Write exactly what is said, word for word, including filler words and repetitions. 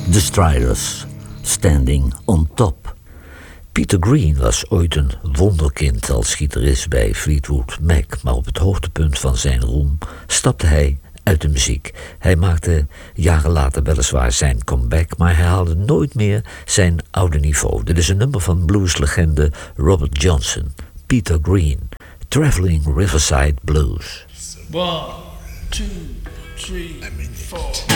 The Striders, Standing on Top. Peter Green was ooit een wonderkind als gitarist bij Fleetwood Mac, maar op het hoogtepunt van zijn roem stapte hij uit de muziek. Hij maakte jaren later weliswaar zijn comeback, maar hij haalde nooit meer zijn oude niveau. Dit is een nummer van blueslegende Robert Johnson, Peter Green, Traveling Riverside Blues. One, two, three, four.